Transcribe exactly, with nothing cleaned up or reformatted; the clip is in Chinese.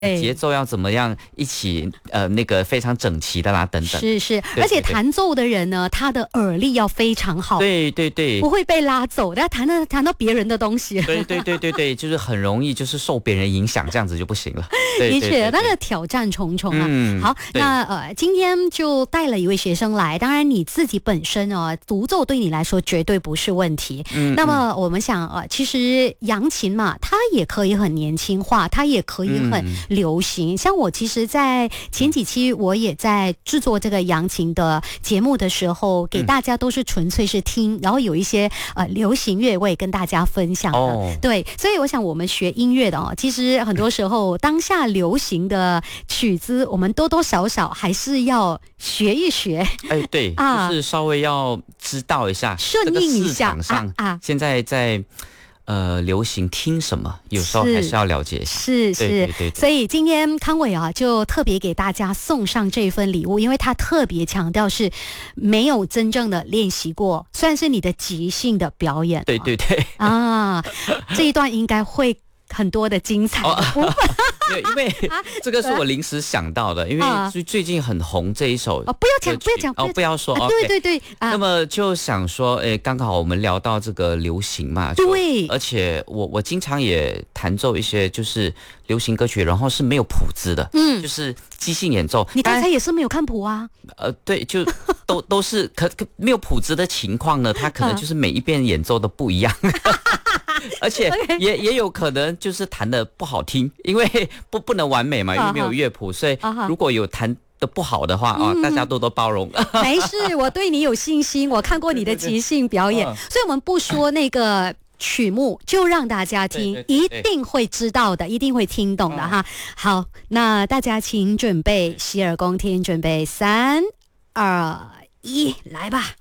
节奏要怎么样一起呃那个非常整齐的啦等等。 是是，而且弹奏的人呢，他的耳力要非常好， 对对对， 不会被拉走，但弹到弹到别人的东西。 对对对对对，就是很容易就是受别人影响，这样子就不行了。 的确，那个挑战重重啊。嗯、好，那呃今天就带了一位学生来，当然你自己本身哦，独奏对你来说绝对不是问题。嗯，那么我们想呃，其实扬琴嘛，它也可以很年轻化，它也可以很流行。嗯、像我其实，在前几期我也在制作这个扬琴的节目的时候，给大家都是纯粹是听，然后有一些呃流行乐我也跟大家分享的。哦、对，所以我想我们学音乐的哦，其实很多时候当下流行的曲子，我们多多少少还是要学一学。 哎，对，啊、就是稍微要知道一下， 顺应一下。 这个市场上啊，现在在。呃，流行听什么，有时候还是要了解一下。 是是，对对对对，所以今天康伟啊，就特别给大家送上这份礼物，因为他特别强调是没有真正的练习过，算是你的即兴的表演。 对对对啊，这一段应该会很多的精彩的部分。哦对，因为这个是我临时想到的，因为最近很红这一首哦，不要讲，不要讲， 哦，不要说， 啊、对对对。 啊、那么就想说，哎，刚好我们聊到这个流行嘛， 对， 而且我我经常也弹奏一些就是流行歌曲，然后是没有谱子的，嗯，就是即兴演奏。 你刚才也是没有看谱啊？ 呃，对，就都都是可可没有谱子的情况呢，它可能就是每一遍演奏都不一样。而且也也有可能就是弹的不好听，因为不不能完美嘛，因为没有乐谱，所以如果有弹的不好的话啊，大家多多包容。 没事，我对你有信心，我看过你的即兴表演，所以我们不说那个曲目，就让大家听，一定会知道的，一定会听懂的哈。好，那大家请准备洗耳恭听，准备三二一，来吧。